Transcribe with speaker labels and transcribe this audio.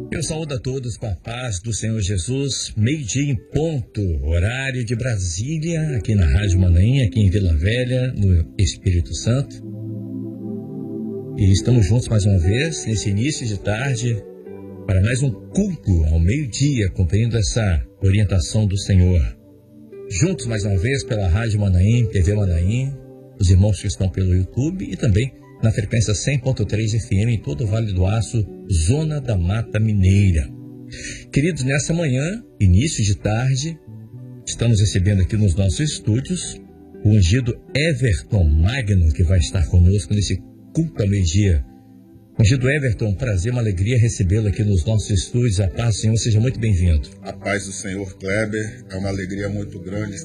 Speaker 1: Eu saúdo a todos com a paz do Senhor Jesus, meio-dia em ponto, horário de Brasília, aqui na Rádio Manaim, aqui em Vila Velha, no Espírito Santo. E estamos juntos mais uma vez, nesse início de tarde, para mais um culto ao meio-dia, cumprindo essa orientação do Senhor. Juntos mais uma vez pela Rádio Manaim, TV Manaim, os irmãos que estão pelo YouTube e também na frequência 100.3 FM em todo o Vale do Aço, Zona da Mata Mineira. Queridos, nessa manhã, início de tarde, estamos recebendo aqui nos nossos estúdios o ungido Everton Magno, que vai estar conosco nesse culto ao meio-dia. Ungido Everton, prazer, uma alegria recebê-lo aqui nos nossos estúdios. A paz do Senhor, seja muito bem-vindo.
Speaker 2: A paz do Senhor, Kleber, é uma alegria muito grande